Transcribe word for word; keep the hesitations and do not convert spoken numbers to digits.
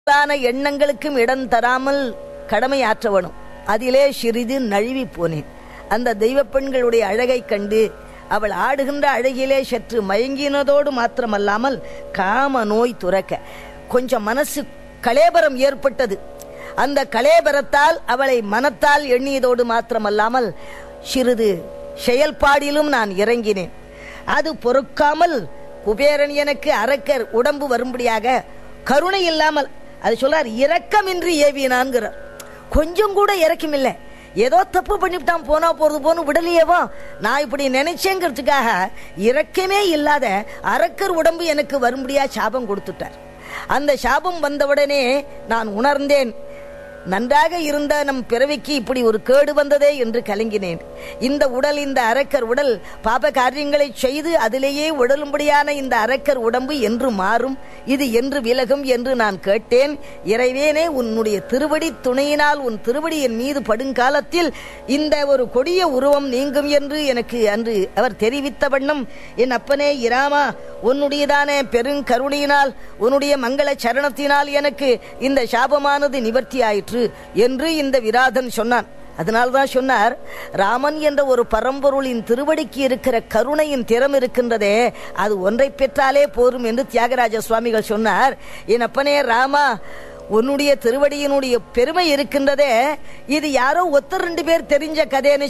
எண்ணங்களுக்கும் இடம் தராமல் கடமையாற்றவனும் அதிலே சிறிது நழுவி போனேன். அந்த தெய்வ பெண்களுடைய அழகை கண்டு அவள் ஆடுகின்ற அழகிலே சற்று மயங்கினதோடு மாத்திரமல்லாமல் காம நோய் துறக்க கொஞ்சம் மனசு கலேபரம் ஏற்பட்டது. அந்த கலேபரத்தால் அவளை மனத்தால் எண்ணியதோடு மாத்திரமல்லாமல் சிறிது செயல்பாடிலும் நான் இறங்கினேன். அது பொறுக்காமல் குபேரன் எனக்கு அரக்கர் உடம்பு வரும்படியாக கருணை இல்லாமல், அது சொல்றார், இரக்கமின்றி ஏவினான்கிறார். கொஞ்சம் கூட இரக்கம் இல்லை. ஏதோ தப்பு பண்ணிவிட்டான், போனா போறது போன்னு விடலையேவா, நான் இப்படி நினைச்சேங்கிறதுக்காக இரக்கமே இல்லாத அரக்கர் உடம்பு எனக்கு வரும்படியா சாபம் கொடுத்துட்டார். அந்த சாபம் வந்தவுடனே நான் உணர்ந்தேன், நன்றாக இருந்த நம் பிறவிக்கு இப்படி ஒரு கேடு வந்ததே என்று கலங்கினேன். இந்த உடல், இந்த அரக்கர் உடல் பாப காரியங்களை செய்து அதிலேயே உடலும்படியான இந்த அரக்கர் உடம்பு என்று மாறும், இது என்று விலகும் என்று நான் கேட்டேன். இறைவேனே, உன்னுடைய திருவடி துணையினால் உன் திருவடி என் மீது படுங்காலத்தில் இந்த ஒரு கொடிய உருவம் நீங்கும் என்று எனக்கு அன்று அவர் தெரிவித்த வண்ணம், என் அப்பனே இராமா, உன்னுடையதான பெருங்கருணையினால் உன்னுடைய மங்கள சரணத்தினால் எனக்கு இந்த சாபமானது நிவர்த்தி ஆயிற்று என்று இந்த விராதன் சொன்னான். அதனால்தான் சொன்னார், ராமன் என்ற ஒரு பரம்பொருளின் திருவடிக்கு இருக்கிற கருணையின் திறம் இருக்கின்றதே, அது ஒன்றை பெற்றாலே போரும் என்று தியாகராஜ சுவாமிகள் சொன்னார். என் அப்பனே ராமா, உன்னுடைய திருவடியினுடைய பெருமை இருக்கின்றதே, இது யாரோ ஒத்தர் ரெண்டு பேர் தெரிஞ்ச கதைன்னு